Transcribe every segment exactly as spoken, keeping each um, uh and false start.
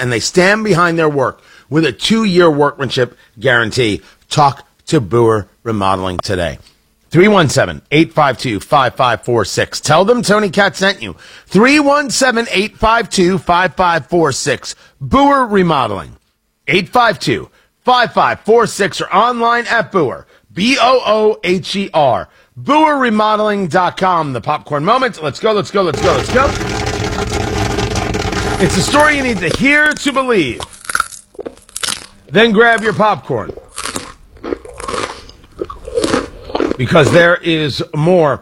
and they stand behind their work with a two-year workmanship guarantee. Talk to Boer Remodeling today. three one seven, eight five two, five five four six. Tell them Tony Katz sent you. three one seven, eight five two, five five four six. Boer Remodeling. eight five two, five five four six or online at Boer. B O O H E R. Boer Remodeling dot com. The popcorn moment. Let's go, let's go, let's go, let's go. It's a story you need to hear to believe. Then grab your popcorn. Because there is more.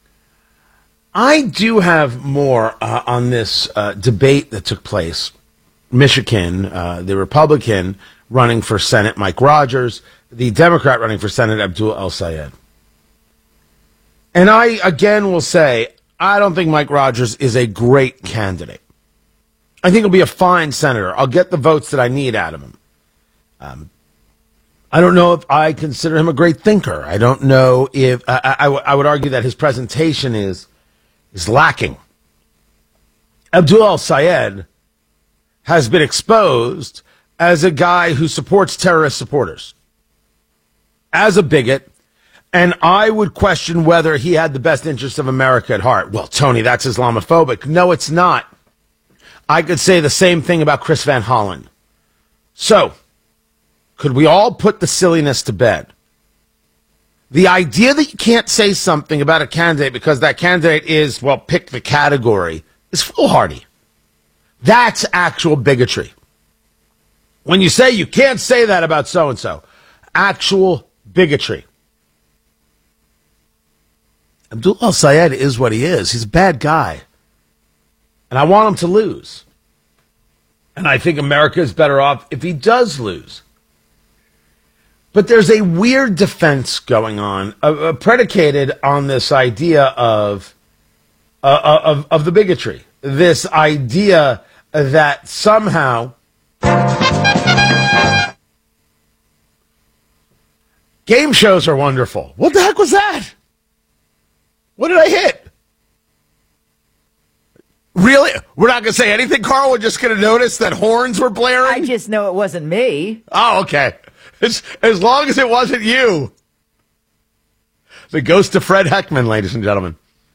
I do have more uh, on this uh, debate that took place. Michigan, uh, the Republican running for Senate, Mike Rogers, the Democrat running for Senate, Abdul El-Sayed. And I, again, will say, I don't think Mike Rogers is a great candidate. I think he'll be a fine senator. I'll get the votes that I need out of him. Um, I don't know if I consider him a great thinker. I don't know if I, I, I would argue that his presentation is is lacking. Abdul El-Sayed has been exposed as a guy who supports terrorist supporters, as a bigot, and I would question whether he had the best interests of America at heart. Well, Tony, that's Islamophobic. No, it's not. I could say the same thing about Chris Van Hollen. So, could we all put the silliness to bed? The idea that you can't say something about a candidate because that candidate is, well, pick the category, is foolhardy. That's actual bigotry. When you say you can't say that about so-and-so, actual bigotry. Abdul El-Sayed is what he is. He's a bad guy. And I want him to lose. And I think America is better off if he does lose. But there's a weird defense going on, uh, uh, predicated on this idea of, uh, of of the bigotry. This idea that somehow game shows are wonderful. What the heck was that? What did I hit? Really? We're not going to say anything, Carl? We're just going to notice that horns were blaring? I just know it wasn't me. Oh, okay. As, as long as it wasn't you. The ghost of Fred Heckman, ladies and gentlemen.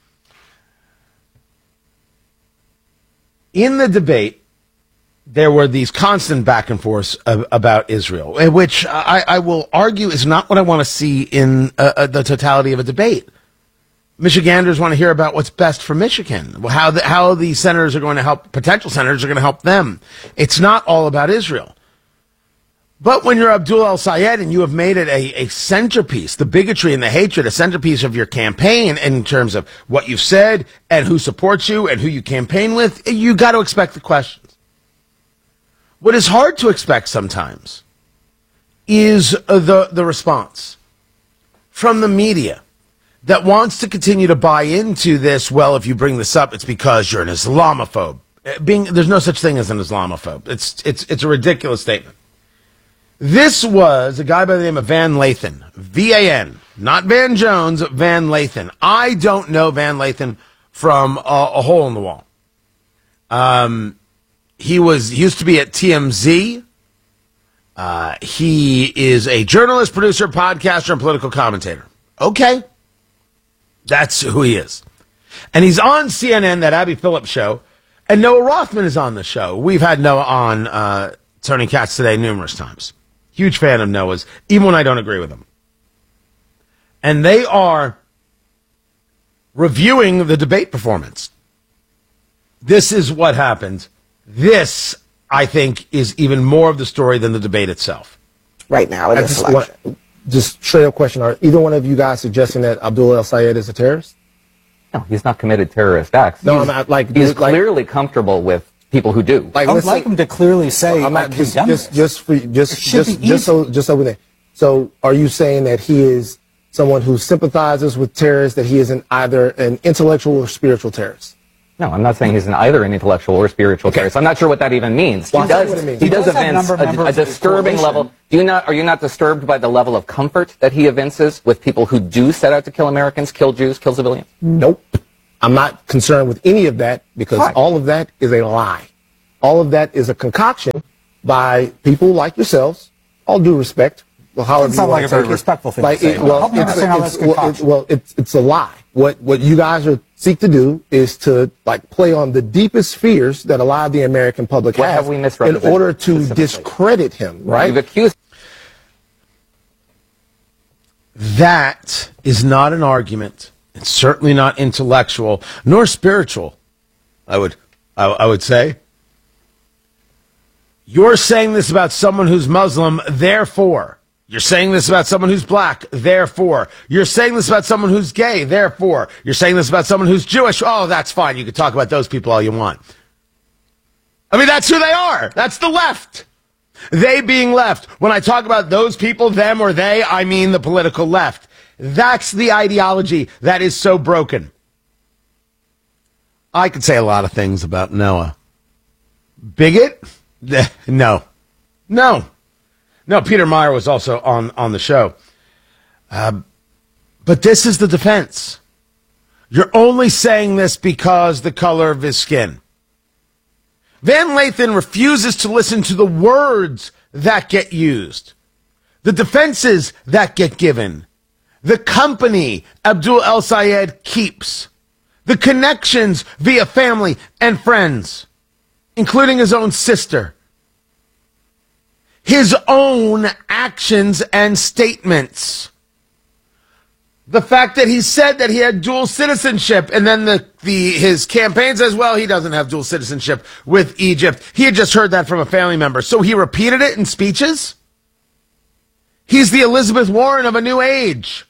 In the debate, there were these constant back and forths of, about Israel, which I, I will argue is not what I want to see in uh, uh, the totality of a debate. Michiganders want to hear about what's best for Michigan, how the, how the senators are going to help, potential senators are going to help them. It's not all about Israel. But when you're Abdul El-Sayed and you have made it a, a centerpiece, the bigotry and the hatred, a centerpiece of your campaign in terms of what you've said and who supports you and who you campaign with, you got to expect the questions. What is hard to expect sometimes is the, the response from the media that wants to continue to buy into this. Well, if you bring this up, it's because you're an Islamophobe. Being, there's no such thing as an Islamophobe. It's, it's, it's a ridiculous statement. This was a guy by the name of Van Lathan, V A N, not Van Jones, Van Lathan. I don't know Van Lathan from a, a hole in the wall. Um, he was he used to be at T M Z. Uh, he is a journalist, producer, podcaster, and political commentator. Okay, that's who he is, and he's on C N N, that Abby Phillips show, and Noah Rothman is on the show. We've had Noah on uh, Tony Katz Today numerous times. Huge fan of Noah's, even when I don't agree with him. And they are reviewing the debate performance. This is what happened. This, I think, is even more of the story than the debate itself. Right now, in this just election. Want, just straight up question, are either one of you guys suggesting that Abdul El-Sayed is a terrorist? No, he's not committed terrorist acts. No, he's, I'm not, like, he's like, clearly comfortable with people who do. Like, I would like him to clearly say, I'm not, just, just, just, for, just, just, just so, just over there. So, are you saying that he is someone who sympathizes with terrorists, that he isn't either an intellectual or spiritual terrorist? No, I'm not saying he's an either an intellectual or spiritual okay. terrorist. I'm not sure what that even means. Well, he does, he does, he does evince a, a disturbing level. Do you not, are you not disturbed by the level of comfort that he evinces with people who do set out to kill Americans, kill Jews, kill civilians? Nope. I'm not concerned with any of that because Why? all of that is a lie. all of that is a concoction by people like yourselves, all due respect. Well, however Doesn't sound you like a very it. respectful thing like to say. It, well, Help me it's, understand how it's, that's well, it's, well, it's, it's a lie. What, what you guys are seek to do is to like play on the deepest fears that a lot of the American public What has have we in misrepresented order to specifically? discredit him, right? You've accused. That is not an argument. It's certainly not intellectual nor spiritual. I would, I, I would say. You're saying this about someone who's Muslim, therefore. You're saying this about someone who's black, therefore. You're saying this about someone who's gay, therefore. You're saying this about someone who's Jewish. Oh, that's fine. You can talk about those people all you want. I mean, that's who they are. That's the left. They being left. When I talk about those people, them or they, I mean the political left. That's the ideology that is so broken. I could say a lot of things about Noah. Bigot? No. No. No, Peter Meyer was also on, on the show. Uh, but this is the defense. You're only saying this because the color of his skin. Van Lathan refuses to listen to the words that get used, the defenses that get given, the company Abdul El-Sayed keeps, the connections via family and friends, including his own sister, his own actions and statements. The fact that he said that he had dual citizenship, and then the, the his campaign says, well, he doesn't have dual citizenship with Egypt. He had just heard that from a family member. So he repeated it in speeches? He's the Elizabeth Warren of a new age.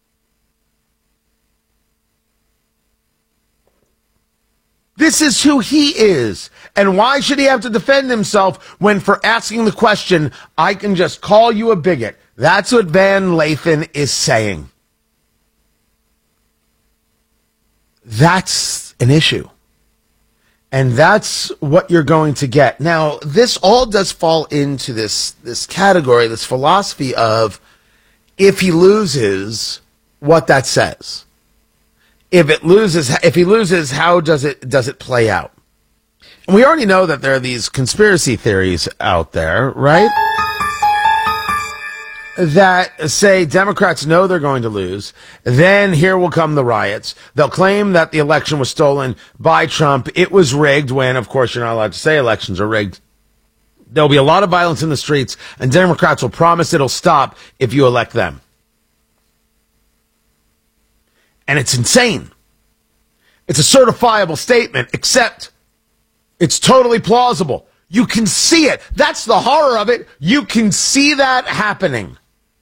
This is who he is. And why should he have to defend himself when for asking the question, I can just call you a bigot? That's what Van Lathan is saying. That's an issue. And that's what you're going to get. Now, this all does fall into this, this category, this philosophy of if he loses, what that says. If it loses, if he loses, how does it, does it play out? And we already know that there are these conspiracy theories out there, right? That say Democrats know they're going to lose. Then here will come the riots. They'll claim that the election was stolen by Trump. It was rigged when, of course, you're not allowed to say elections are rigged. There'll be a lot of violence in the streets, and Democrats will promise it'll stop if you elect them. And it's insane. It's a certifiable statement, except it's totally plausible. You can see it. That's the horror of it. You can see that happening.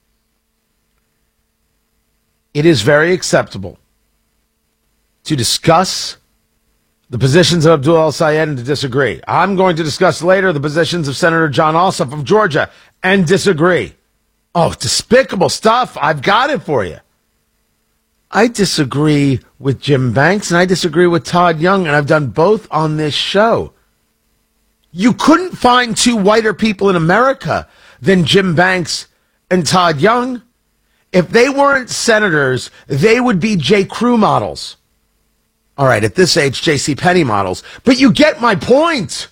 It is very acceptable to discuss the positions of Abdul El-Sayed and to disagree. I'm going to discuss later the positions of Senator John Ossoff of Georgia and disagree. Oh, despicable stuff. I've got it for you. I disagree with Jim Banks and I disagree with Todd Young, and I've done both on this show. You couldn't find two whiter people in America than Jim Banks and Todd Young. If they weren't senators, they would be J. Crew models. All right, at this age, J C. Penney models. But you get my point.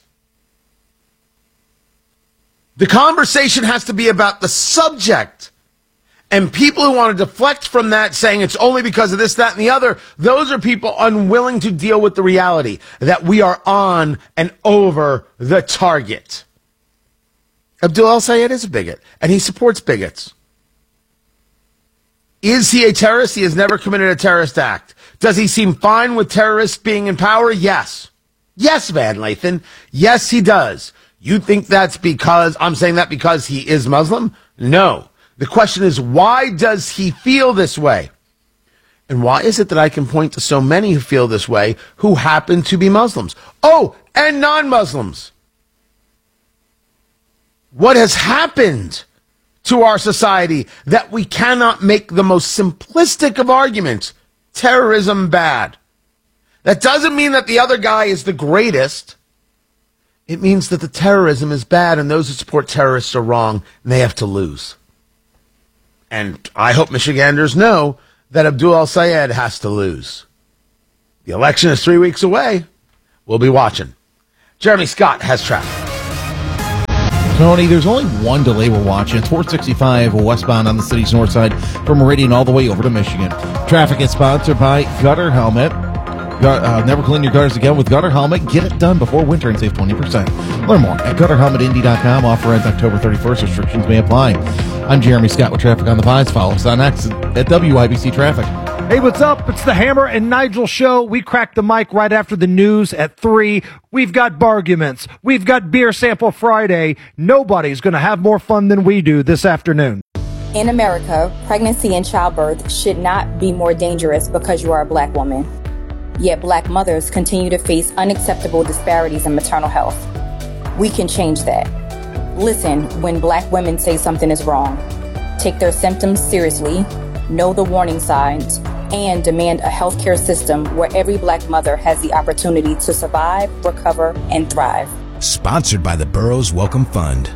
The conversation has to be about the subject. And people who want to deflect from that, saying it's only because of this, that, and the other, those are people unwilling to deal with the reality that we are on and over the target. Abdul El-Sayed is a bigot, and he supports bigots. Is he a terrorist? He has never committed a terrorist act. Does he seem fine with terrorists being in power? Yes. Yes, Van Lathan. Yes, he does. You think that's because, I'm saying that because he is Muslim? No. The question is, why does he feel this way? And why is it that I can point to so many who feel this way who happen to be Muslims? Oh, and non-Muslims. What has happened to our society that we cannot make the most simplistic of arguments? Terrorism bad. That doesn't mean that the other guy is the greatest. It means that the terrorism is bad and those who support terrorists are wrong and they have to lose. And I hope Michiganders know that Abdul El-Sayed has to lose. The election is three weeks away. We'll be watching. Jeremy Scott has traffic. Tony, there's only one delay we're watching. It's four sixty-five westbound on the city's north side from Meridian all the way over to Michigan. Traffic is sponsored by Gutter Helmet. Got, uh, never clean your gutters again with Gutter Helmet. Get it done before winter and save twenty percent. Learn more at gutter helmet indy dot com. Offer ends October thirty-first. Restrictions may apply. I'm Jeremy Scott with Traffic on the Vines. Follow us on X at W I B C Traffic. Hey, what's up? It's the Hammer and Nigel show. We crack the mic right after the news at three. We've got barguments. We've got Beer Sample Friday. Nobody's going to have more fun than we do this afternoon. In America, pregnancy and childbirth should not be more dangerous because you are a black woman. Yet black mothers continue to face unacceptable disparities in maternal health. We can change that. Listen when black women say something is wrong. Take their symptoms seriously, know the warning signs, and demand a healthcare system where every black mother has the opportunity to survive, recover, and thrive. Sponsored by the Burroughs Welcome Fund.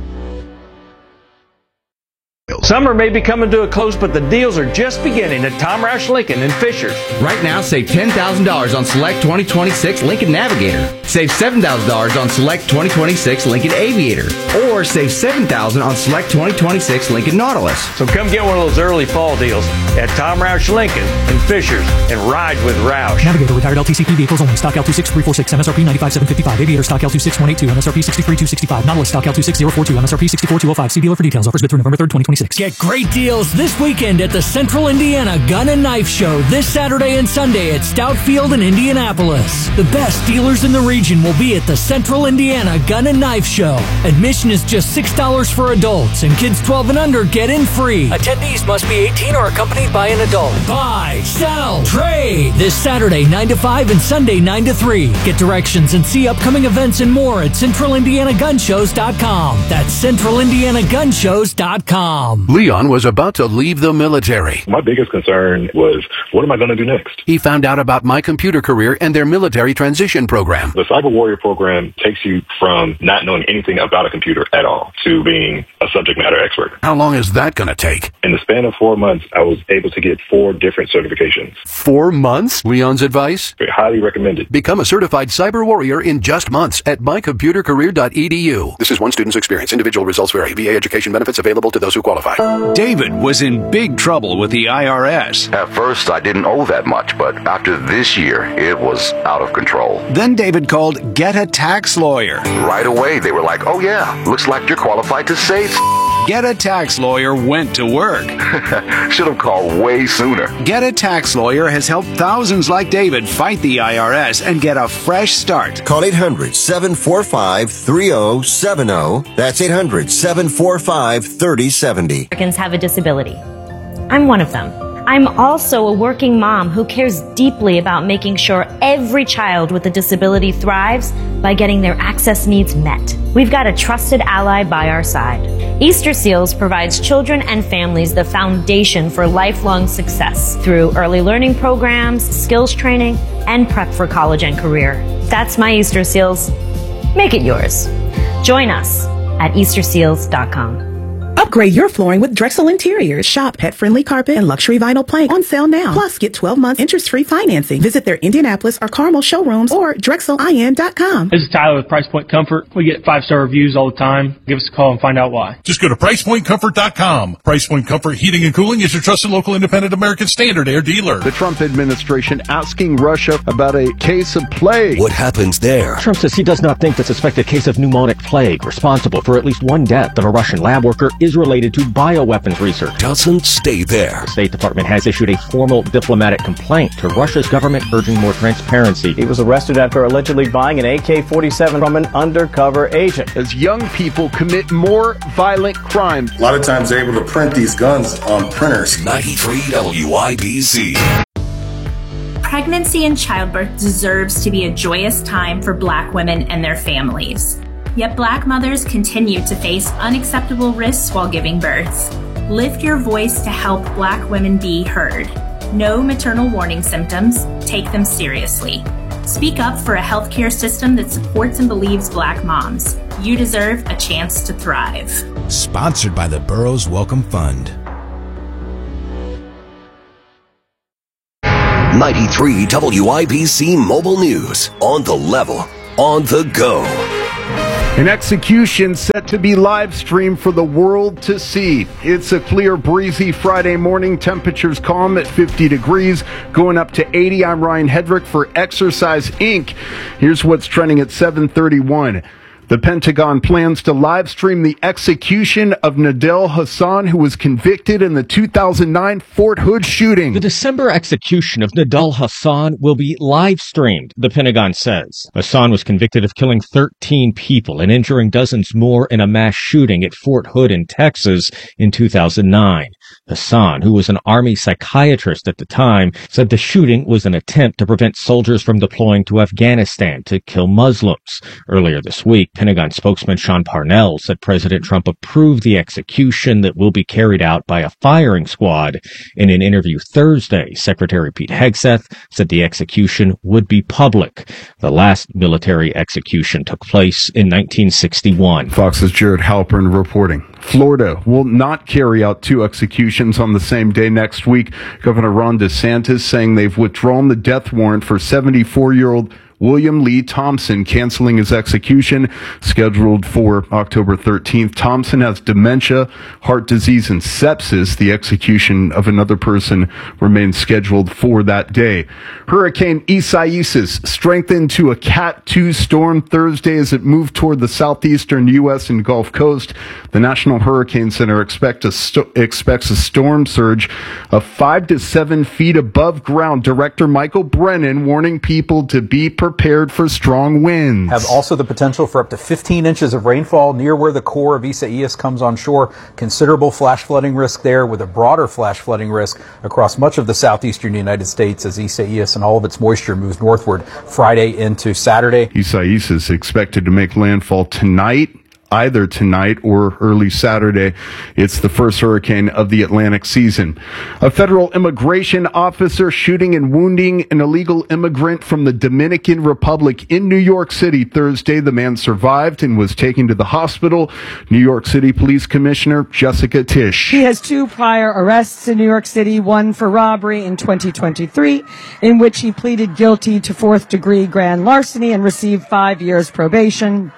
Summer may be coming to a close, but the deals are just beginning at Tom Roush Lincoln in Fishers. Right now, save ten thousand dollars on select twenty twenty-six Lincoln Navigator. Save seven thousand dollars on select twenty twenty-six Lincoln Aviator. Or save seven thousand dollars on select twenty twenty-six Lincoln Nautilus. So come get one of those early fall deals at Tom Roush Lincoln in Fishers and ride with Roush. Navigator retired L T C P vehicles only. Stock L two six three four six, M S R P ninety-five seven fifty-five. Aviator stock L two six one eight two, M S R P sixty-three two sixty-five. Nautilus stock L two six zero four two, M S R P sixty-four two oh five. See dealer for details. Offers good through November third, twenty twenty-six. Get great deals this weekend at the Central Indiana Gun and Knife Show this Saturday and Sunday at Stout Field in Indianapolis. The best dealers in the region will be at the Central Indiana Gun and Knife Show. Admission is just six dollars for adults, and kids twelve and under get in free. Attendees must be eighteen or accompanied by an adult. Buy, sell, trade this Saturday nine to five and Sunday nine to three. Get directions and see upcoming events and more at central indiana gun shows dot com. That's central indiana gun shows dot com. Leon was about to leave the military. My biggest concern was, what am I going to do next? He found out about My Computer Career and their military transition program. The Cyber Warrior program takes you from not knowing anything about a computer at all to being a subject matter expert. How long is that going to take? In the span of four months, I was able to get four different certifications. Four months? Leon's advice? Highly recommended. Become a certified cyber warrior in just months at my computer career dot e d u. This is one student's experience. Individual results vary. V A education benefits available to those who qualify. David was in big trouble with the I R S. At first, I didn't owe that much, but after this year, it was out of control. Then David called Get a Tax Lawyer. Right away, they were like, oh yeah, looks like you're qualified to say Get a Tax Lawyer went to work. Should have called way sooner. Get a Tax Lawyer has helped thousands like David fight the I R S and get a fresh start. Call eight hundred, seven four five, three zero seven zero. That's eight hundred, seven four five, three zero seven zero. Americans have a disability. I'm one of them. I'm also a working mom who cares deeply about making sure every child with a disability thrives by getting their access needs met. We've got a trusted ally by our side. Easter Seals provides children and families the foundation for lifelong success through early learning programs, skills training, and prep for college and career. That's my Easter Seals. Make it yours. Join us at easter seals dot com. Upgrade your flooring with Drexel Interiors. Shop pet-friendly carpet and luxury vinyl plank on sale now. Plus, get twelve months interest-free financing. Visit their Indianapolis or Carmel showrooms or drexel I N dot com. This is Tyler with Price Point Comfort. We get five-star reviews all the time. Give us a call and find out why. Just go to price point comfort dot com. Price Point Comfort Heating and Cooling is your trusted local independent American Standard Air dealer. The Trump administration asking Russia about a case of plague. What happens there? Trump says he does not think the suspected case of pneumonic plague, responsible for at least one death of a Russian lab worker, is related to bioweapons research. Doesn't stay there. The State Department has issued a formal diplomatic complaint to Russia's government urging more transparency. He was arrested after allegedly buying an A K forty-seven from an undercover agent. As young people commit more violent crimes. A lot of times they're able to print these guns on printers. ninety-three W I B C. Pregnancy and childbirth deserves to be a joyous time for Black women and their families. Yet Black mothers continue to face unacceptable risks while giving birth. Lift your voice to help Black women be heard. Know maternal warning symptoms, take them seriously. Speak up for a healthcare system that supports and believes Black moms. You deserve a chance to thrive. Sponsored by the Burroughs Welcome Fund. ninety-three W I B C Mobile News. On the level. on the go. An execution set to be live streamed for the world to see. It's a clear, breezy Friday morning. Temperatures calm at fifty degrees, going up to eighty. I'm Ryan Hedrick for Exercise Incorporated. Here's what's trending at seven thirty-one. The Pentagon plans to live stream the execution of Nidal Hasan, who was convicted in the two thousand nine Fort Hood shooting. The December execution of Nidal Hasan will be live streamed, the Pentagon says. Hasan was convicted of killing thirteen people and injuring dozens more in a mass shooting at Fort Hood in Texas in two thousand nine. Hasan, who was an Army psychiatrist at the time, said the shooting was an attempt to prevent soldiers from deploying to Afghanistan to kill Muslims. Earlier this week, Pentagon spokesman Sean Parnell said President Trump approved the execution that will be carried out by a firing squad. In an interview Thursday, Secretary Pete Hegseth said the execution would be public. The last military execution took place in nineteen sixty-one. Fox's Jared Halpern reporting. Florida will not carry out two executions on the same day next week. Governor Ron DeSantis saying they've withdrawn the death warrant for seventy-four-year-old William Lee Thompson, canceling his execution scheduled for October thirteenth. Thompson has dementia, heart disease, and sepsis. The execution of another person remains scheduled for that day. Hurricane Isaias strengthened to a Cat two storm Thursday as it moved toward the southeastern U S and Gulf Coast. The National Hurricane Center expect a st- expects a storm surge of five to seven feet above ground. Director Michael Brennan warning people to be prepared. prepared for strong winds. Have also the potential for up to fifteen inches of rainfall near where the core of Isaias comes on shore. Considerable flash flooding risk there, with a broader flash flooding risk across much of the southeastern United States as Isaias and all of its moisture moves northward Friday into Saturday. Isaias is expected to make landfall tonight. Either tonight or early Saturday. It's the first hurricane of the Atlantic season. A federal immigration officer shooting and wounding an illegal immigrant from the Dominican Republic in New York City Thursday. The man survived and was taken to the hospital. New York City Police Commissioner Jessica Tisch. He has two prior arrests in New York City, one for robbery in twenty twenty-three, in which he pleaded guilty to fourth degree grand larceny and received five years probation,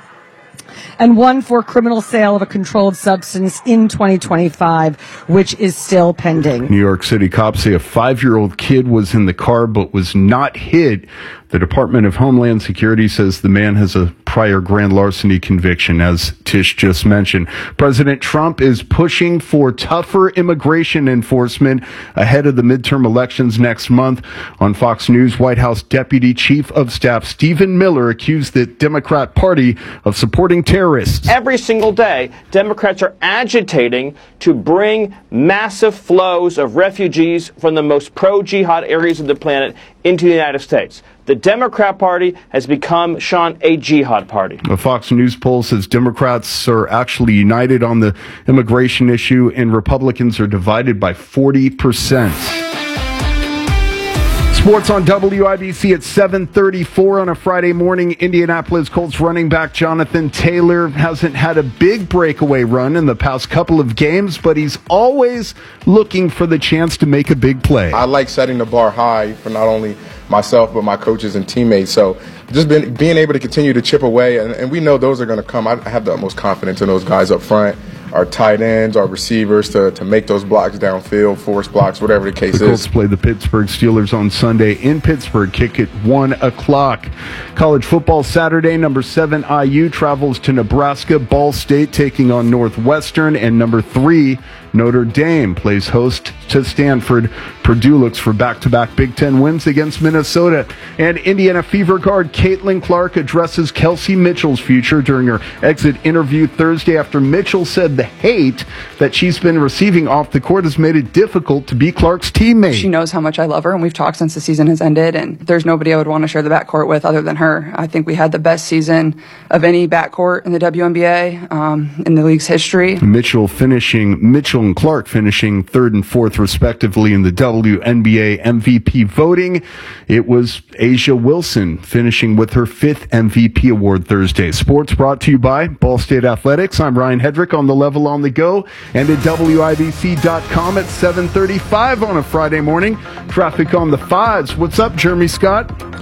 and one for criminal sale of a controlled substance in twenty twenty-five, which is still pending. New York City cops say a five-year-old kid was in the car but was not hit. The Department of Homeland Security says the man has a prior grand larceny conviction, as Tisch just mentioned. President Trump is pushing for tougher immigration enforcement ahead of the midterm elections next month. On Fox News, White House Deputy Chief of Staff Stephen Miller accused the Democrat Party of supporting terrorists. Every single day, Democrats are agitating to bring massive flows of refugees from the most pro-jihad areas of the planet into the United States. The Democrat Party has become, Sean, a jihad party. A Fox News poll says Democrats are actually united on the immigration issue and Republicans are divided by forty percent. Sports on W I B C at seven thirty-four on a Friday morning. Indianapolis Colts running back Jonathan Taylor hasn't had a big breakaway run in the past couple of games, but he's always looking for the chance to make a big play. I like setting the bar high for not only myself, but my coaches and teammates. So just been, being able to continue to chip away, and, and we know those are going to come. I have the utmost confidence in those guys up front, our tight ends, our receivers, to, to make those blocks downfield, force blocks, whatever the case the Colts is. Play the Pittsburgh Steelers on Sunday in Pittsburgh. Kick at one o'clock. College football Saturday, number seven I U travels to Nebraska. Ball State taking on Northwestern, and number three Notre Dame plays host to Stanford. Purdue looks for back-to-back Big Ten wins against Minnesota. And Indiana Fever guard Caitlin Clark addresses Kelsey Mitchell's future during her exit interview Thursday after Mitchell said the hate that she's been receiving off the court has made it difficult to be Clark's teammate. She knows how much I love her, and we've talked since the season has ended, and there's nobody I would want to share the backcourt with other than her. I think we had the best season of any backcourt in the W N B A um, in the league's history. Mitchell finishing, Mitchell and Clark finishing third and fourth respectively in the W N B A M V P voting. It was Asia Wilson finishing with her fifth M V P award Thursday. Sports brought to you by Ball State Athletics. I'm Ryan Hedrick on the Level on the Go and at W I B C dot com at seven thirty-five on a Friday morning. Traffic on the fives. What's up, Jeremy Scott?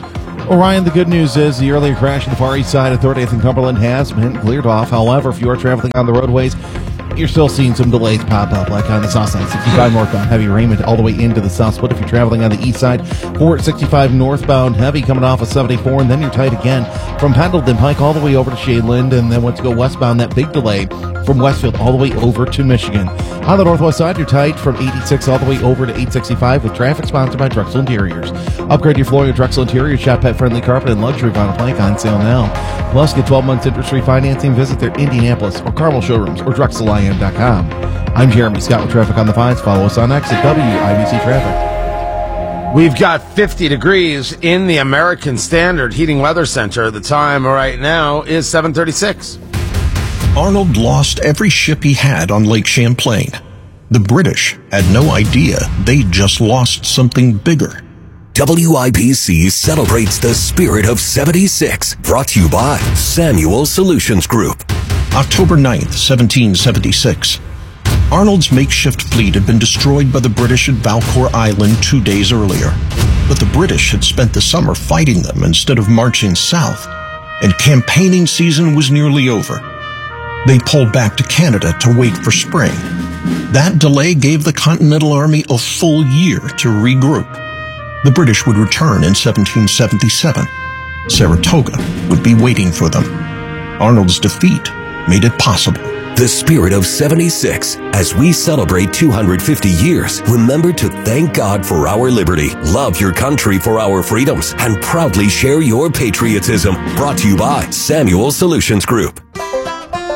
Well, Ryan, the good news is the earlier crash in the Far East Side of thirtieth and Cumberland has been cleared off. However, if you are traveling on the roadways, you're still seeing some delays pop up, like on the south side, sixty-five northbound, heavy rain all the way into the south split. If you're traveling on the east side, Port sixty-five northbound, heavy coming off of seventy-four, and then you're tight again from Pendleton Pike all the way over to Shadeland, and then once you go westbound, that big delay from Westfield all the way over to Michigan. On the northwest side, you're tight from eighty-six all the way over to eight sixty-five with traffic sponsored by Drexel Interiors. Upgrade your flooring at Drexel Interiors, shop pet-friendly carpet and luxury vinyl plank on sale now. Plus, get twelve months interest-free financing. Visit their Indianapolis or Carmel showrooms or Drexel I M dot com. I'm Jeremy Scott with Traffic on the Fives. Follow us on X at W I B C Traffic. We've got fifty degrees in the American Standard Heating Weather Center. The time right now is seven thirty-six. Arnold lost every ship he had on Lake Champlain. The British had no idea they just lost something bigger. W I B C celebrates the spirit of seventy-six, brought to you by Samuel Solutions Group. October ninth, seventeen seventy-six. Arnold's makeshift fleet had been destroyed by the British at Valcour Island two days earlier. But the British had spent the summer fighting them instead of marching south, and campaigning season was nearly over. They pulled back to Canada to wait for spring. That delay gave the Continental Army a full year to regroup. The British would return in seventeen seventy-seven. Saratoga would be waiting for them. Arnold's defeat made it possible. The spirit of seventy-six. As we celebrate two hundred fifty years, remember to thank God for our liberty, love your country for our freedoms, and proudly share your patriotism. Brought to you by Samuel Solutions Group.